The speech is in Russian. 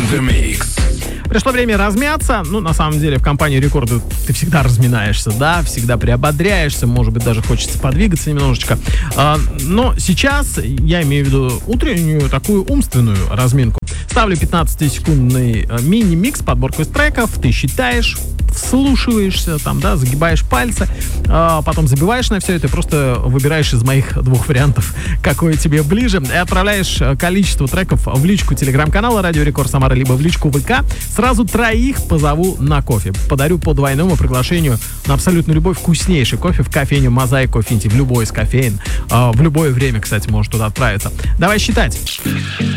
The Mix. Пришло время размяться. Ну, на самом деле, в компании Рекорды ты всегда разминаешься, да, всегда приободряешься, может быть, даже хочется подвигаться немножечко. Но сейчас я имею в виду утреннюю такую умственную разминку. Ставлю 15-секундный мини-микс, подборку из треков, ты считаешь, вслушиваешься, там, да, загибаешь пальцы, потом забиваешь на все это и просто выбираешь из моих двух вариантов, какой тебе ближе, и отправляешь количество треков в личку телеграм-канала Радио Рекорд Самара, либо в личку ВК. Сразу троих позову на кофе. Подарю по двойному приглашению на абсолютно любой вкуснейший кофе в кофейню Мозаик Кофе в любой из кофеин. В любое время, кстати, можешь туда отправиться. Давай считать.